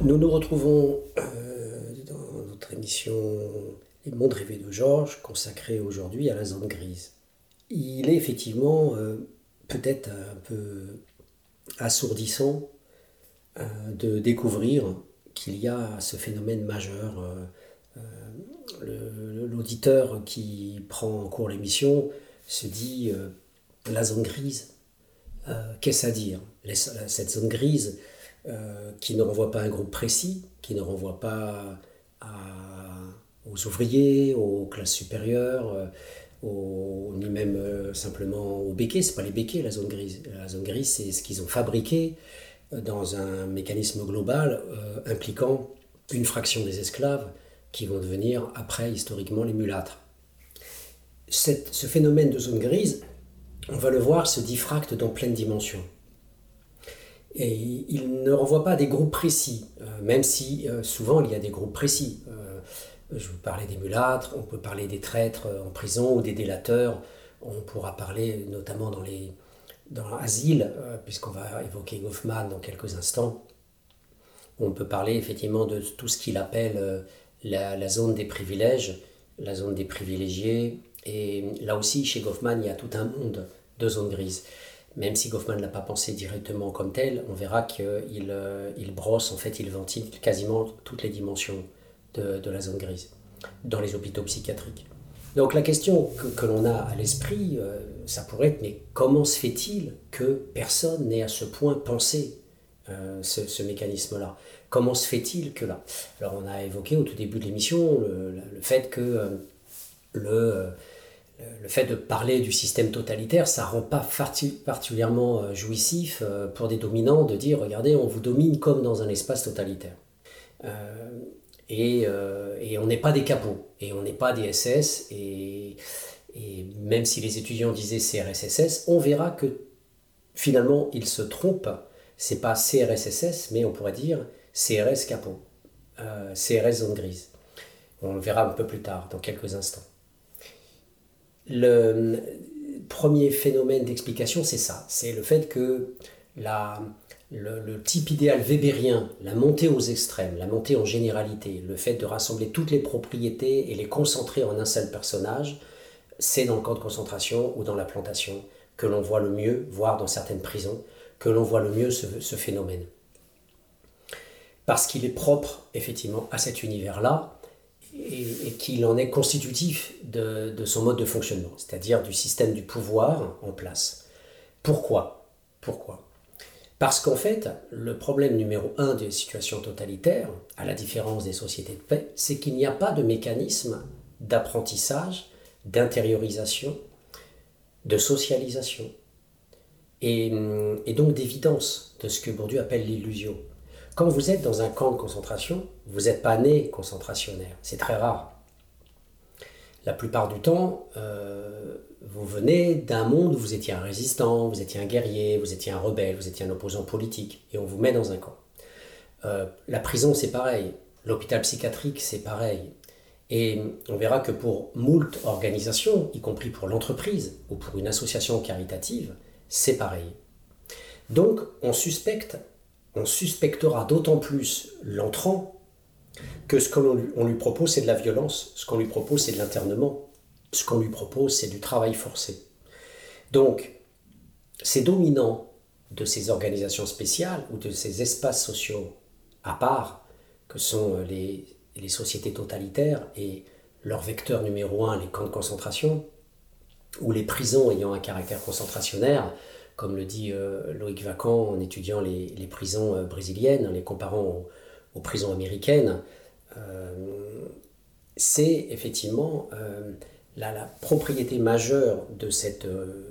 Nous nous retrouvons dans notre émission Les mondes rêvés de Georges, consacrée aujourd'hui à la zone grise. Il est effectivement peut-être un peu assourdissant de découvrir qu'il y a ce phénomène majeur. L'auditeur qui prend en cours l'émission se dit la zone grise, qu'est-ce à dire? Cette zone grise qui ne renvoie pas à un groupe précis, qui ne renvoie pas aux ouvriers, aux classes supérieures, ni même simplement aux béquets. C'est pas les béquets la zone grise. La zone grise, c'est ce qu'ils ont fabriqué dans un mécanisme global impliquant une fraction des esclaves qui vont devenir après historiquement les mulâtres. Ce phénomène de zone grise, on va le voir, se diffracte dans pleine dimension. Et il ne renvoie pas à des groupes précis, même si souvent il y a des groupes précis. Je vous parlais des mulâtres, on peut parler des traîtres en prison ou des délateurs. On pourra parler notamment dans l'asile, puisqu'on va évoquer Goffman dans quelques instants. On peut parler effectivement de tout ce qu'il appelle la zone des privilèges, la zone des privilégiés. Et là aussi, chez Goffman, il y a tout un monde de zones grises. Même si Goffman ne l'a pas pensé directement comme tel, on verra qu'il brosse, en fait, il ventile quasiment toutes les dimensions de la zone grise dans les hôpitaux psychiatriques. Donc la question que l'on a à l'esprit, ça pourrait être, mais comment se fait-il que personne n'ait à ce point pensé ce mécanisme-là? Comment se fait-il que là? Alors on a évoqué au tout début de l'émission le fait que le fait de parler du système totalitaire, ça ne rend pas particulièrement jouissif pour des dominants de dire « Regardez, on vous domine comme dans un espace totalitaire. Et on n'est pas des capots, et on n'est pas des SS, et même si les étudiants disaient CRSSS, on verra que finalement ils se trompent. Ce n'est pas CRSSS, mais on pourrait dire CRS capot, CRS zone grise. On le verra un peu plus tard, dans quelques instants. Le premier phénomène d'explication, c'est ça. C'est le fait que le type idéal wébérien, la montée aux extrêmes, la montée en généralité, le fait de rassembler toutes les propriétés et les concentrer en un seul personnage, c'est dans le camp de concentration ou dans la plantation que l'on voit le mieux, voire dans certaines prisons, que l'on voit le mieux ce phénomène. Parce qu'il est propre, effectivement, à cet univers-là, et qu'il en est constitutif de son mode de fonctionnement, c'est-à-dire du système du pouvoir en place. Pourquoi ? Parce qu'en fait, le problème numéro 1 des situations totalitaires, à la différence des sociétés de paix, c'est qu'il n'y a pas de mécanisme d'apprentissage, d'intériorisation, de socialisation, et donc d'évidence de ce que Bourdieu appelle l'illusion. Quand vous êtes dans un camp de concentration, vous n'êtes pas né concentrationnaire, c'est très rare. La plupart du temps, vous venez d'un monde où vous étiez un résistant, vous étiez un guerrier, vous étiez un rebelle, vous étiez un opposant politique, et on vous met dans un camp. La prison, c'est pareil, l'hôpital psychiatrique, c'est pareil. Et on verra que pour moult organisations, y compris pour l'entreprise ou pour une association caritative, c'est pareil. Donc, on suspectera d'autant plus l'entrant que ce qu'on lui propose, c'est de la violence, ce qu'on lui propose, c'est de l'internement, ce qu'on lui propose, c'est du travail forcé. Donc, ces dominants de ces organisations spéciales ou de ces espaces sociaux à part, que sont les sociétés totalitaires et leur vecteur numéro 1, les camps de concentration, ou les prisons ayant un caractère concentrationnaire, comme le dit Loïc Vacan en étudiant les prisons brésiliennes, en les comparant aux prisons américaines, c'est effectivement la propriété majeure de cette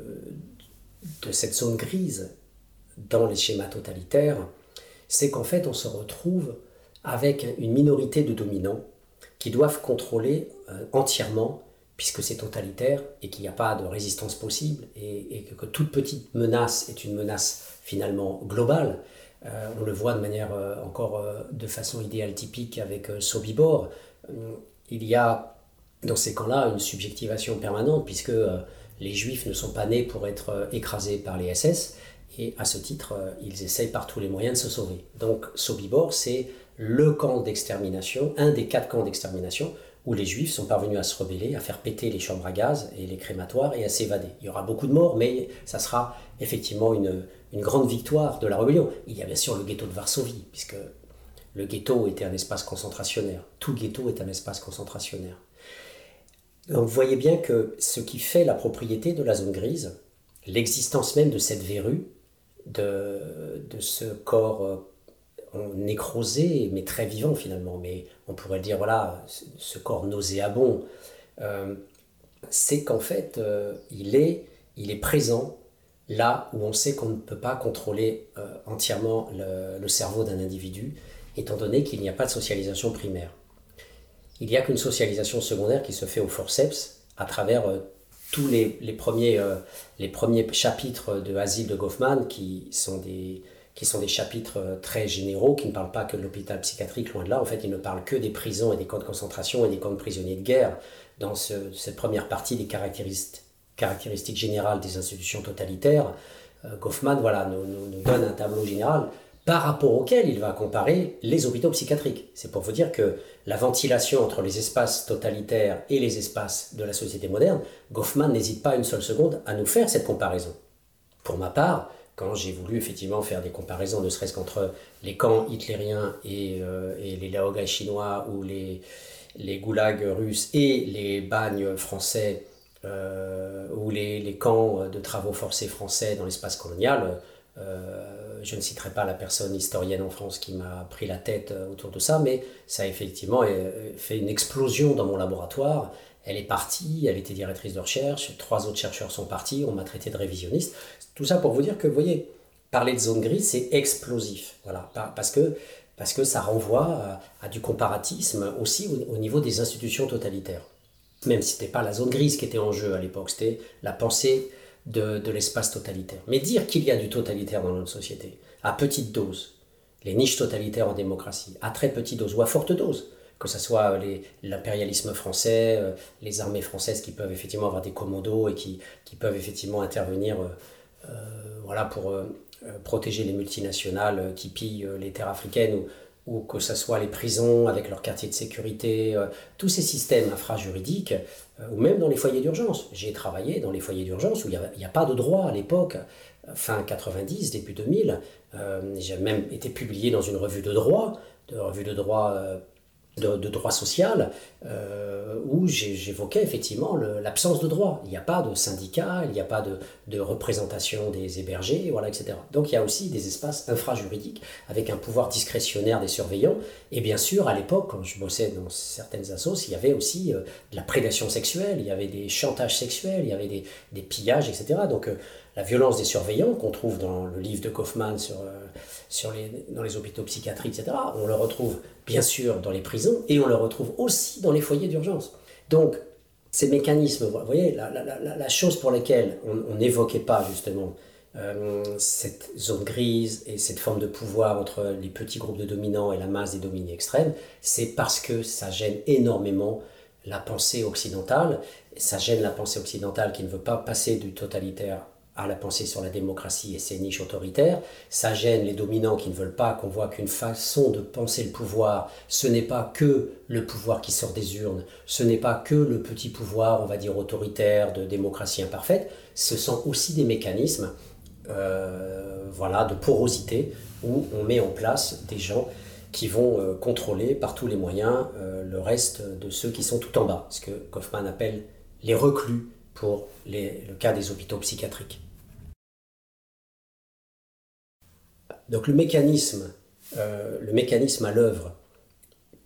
zone grise dans les schémas totalitaires, c'est qu'en fait on se retrouve avec une minorité de dominants qui doivent contrôler entièrement, puisque c'est totalitaire et qu'il n'y a pas de résistance possible et que toute petite menace est une menace finalement globale. On le voit de manière encore de façon idéale typique avec Sobibor. Il y a dans ces camps-là une subjectivation permanente puisque les juifs ne sont pas nés pour être écrasés par les SS et à ce titre, ils essayent par tous les moyens de se sauver. Donc Sobibor, c'est le camp d'extermination, un des 4 camps d'extermination, où les Juifs sont parvenus à se rebeller, à faire péter les chambres à gaz et les crématoires et à s'évader. Il y aura beaucoup de morts, mais ça sera effectivement une grande victoire de la rébellion. Il y a bien sûr le ghetto de Varsovie, puisque le ghetto était un espace concentrationnaire. Tout ghetto est un espace concentrationnaire. Donc vous voyez bien que ce qui fait la propriété de la zone grise, l'existence même de cette verrue, de ce corps nécrosé, mais très vivant finalement, mais on pourrait dire, voilà, ce corps nauséabond, c'est qu'en fait, il est présent là où on sait qu'on ne peut pas contrôler entièrement le cerveau d'un individu, étant donné qu'il n'y a pas de socialisation primaire. Il n'y a qu'une socialisation secondaire qui se fait au forceps à travers tous les premiers chapitres de Asile de Goffman, qui sont des chapitres très généraux, qui ne parlent pas que de l'hôpital psychiatrique, loin de là. En fait, ils ne parlent que des prisons et des camps de concentration et des camps de prisonniers de guerre, dans cette première partie des caractéristiques générales des institutions totalitaires. Goffman, voilà, nous donne un tableau général par rapport auquel il va comparer les hôpitaux psychiatriques. C'est pour vous dire que la ventilation entre les espaces totalitaires et les espaces de la société moderne, Goffman n'hésite pas une seule seconde à nous faire cette comparaison. Pour ma part, quand j'ai voulu effectivement faire des comparaisons, ne serait-ce qu'entre les camps hitlériens et les laogai chinois ou les goulags russes et les bagnes français ou les camps de travaux forcés français dans l'espace colonial, je ne citerai pas la personne historienne en France qui m'a pris la tête autour de ça, mais ça a effectivement fait une explosion dans mon laboratoire. Elle est partie, elle était directrice de recherche, 3 autres chercheurs sont partis, on m'a traité de révisionniste. Tout ça pour vous dire que, vous voyez, parler de zone grise, c'est explosif. Voilà, parce que ça renvoie à du comparatisme aussi au niveau des institutions totalitaires. Même si ce n'était pas la zone grise qui était en jeu à l'époque, c'était la pensée de l'espace totalitaire. Mais dire qu'il y a du totalitaire dans notre société, à petite dose, les niches totalitaires en démocratie, à très petite dose ou à forte dose, que ce soit l'impérialisme français, les armées françaises qui peuvent effectivement avoir des commandos et qui peuvent effectivement intervenir voilà, pour protéger les multinationales qui pillent les terres africaines, ou que ce soit les prisons avec leurs quartiers de sécurité, tous ces systèmes infrajuridiques, ou même dans les foyers d'urgence. J'ai travaillé dans les foyers d'urgence où il n'y a pas de droit à l'époque, fin 90, début 2000. J'ai même été publié dans une revue de droit, de droit social, où j'évoquais effectivement l'absence de droit. Il n'y a pas de syndicat, il n'y a pas de représentation des hébergés, voilà, etc. Donc il y a aussi des espaces infrajuridiques avec un pouvoir discrétionnaire des surveillants. Et bien sûr, à l'époque, quand je bossais dans certaines assos, il y avait aussi de la prédation sexuelle, il y avait des chantages sexuels, il y avait des pillages, etc. Donc la violence des surveillants qu'on trouve dans le livre de Kaufmann dans les hôpitaux psychiatriques, etc., on le retrouve bien sûr dans les prisons et on le retrouve aussi dans les foyers d'urgence. Donc, ces mécanismes, vous voyez, la chose pour laquelle on n'évoquait pas justement cette zone grise et cette forme de pouvoir entre les petits groupes de dominants et la masse des dominés extrêmes, c'est parce que ça gêne énormément la pensée occidentale. Ça gêne la pensée occidentale qui ne veut pas passer du totalitaire à la pensée sur la démocratie et ses niches autoritaires. Ça gêne les dominants qui ne veulent pas qu'on voit qu'une façon de penser le pouvoir, ce n'est pas que le pouvoir qui sort des urnes, ce n'est pas que le petit pouvoir, on va dire, autoritaire, de démocratie imparfaite, ce sont aussi des mécanismes voilà, de porosité où on met en place des gens qui vont contrôler par tous les moyens le reste de ceux qui sont tout en bas, ce que Kaufmann appelle les reclus pour le cas des hôpitaux psychiatriques. Donc le mécanisme à l'œuvre